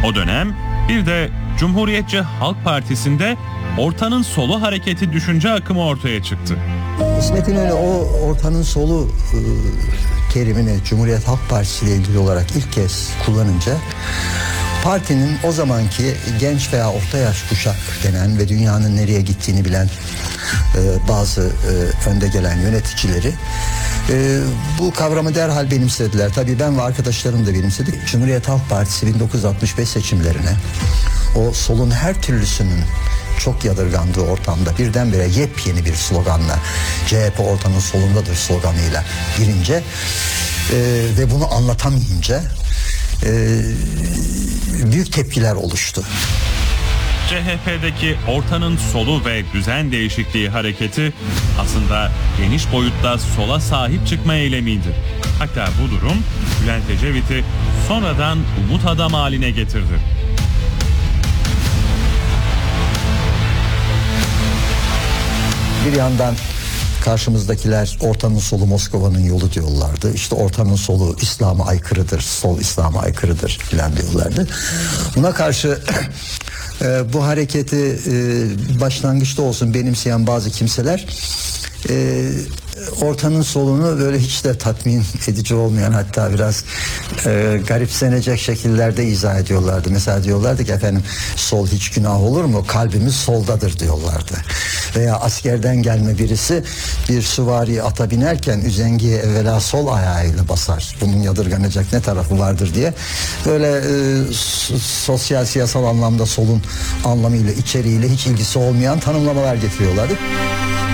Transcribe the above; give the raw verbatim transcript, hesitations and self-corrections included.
O dönem bir de Cumhuriyetçi Halk Partisi'nde ortanın solu hareketi düşünce akımı ortaya çıktı. İsmet İnönü o ortanın solu e, terimini Cumhuriyet Halk Partisi ile ilgili olarak ilk kez kullanınca partinin o zamanki genç veya orta yaş kuşak denen ve dünyanın nereye gittiğini bilen e, bazı e, önde gelen yöneticileri e, bu kavramı derhal benimsediler. Tabii ben ve arkadaşlarım da benimsedik. Cumhuriyet Halk Partisi bin dokuz yüz altmış beş seçimlerine o solun her türlüsünün çok yadırgandığı ortamda birdenbire yepyeni bir sloganla C H P ortanın solundadır sloganıyla girince e, ve bunu anlatamayınca e, büyük tepkiler oluştu. C H P'deki ortanın solu ve düzen değişikliği hareketi aslında geniş boyutta sola sahip çıkma eylemiydi. Hatta bu durum Bülent Ecevit'i sonradan umut adam haline getirdi. Bir yandan karşımızdakiler ortanın solu Moskova'nın yolu diyorlardı. İşte ortanın solu İslam'a aykırıdır, sol İslam'a aykırıdır filan diyorlardı. Buna karşı e, bu hareketi e, başlangıçta olsun benimseyen bazı kimseler e, ortanın solunu böyle hiç de tatmin edici olmayan, hatta biraz e, garipsenecek şekillerde izah ediyorlardı. Mesela diyorlardı ki efendim sol hiç günah olur mu? Kalbimiz soldadır diyorlardı. Veya askerden gelme birisi bir süvari ata binerken üzengiye evvela sol ayağıyla basar. Bunun yadırganacak ne tarafı vardır diye böyle e, sosyal siyasal anlamda solun anlamıyla, içeriğiyle hiç ilgisi olmayan tanımlamalar getiriyorlardı.